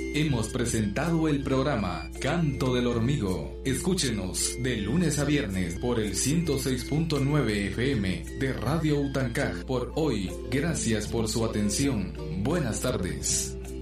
Hemos presentado el programa Canto del Hormigo. Escúchenos de lunes a viernes por el 106.9 FM de Radio Utancaj. Por hoy, gracias por su atención. Buenas tardes.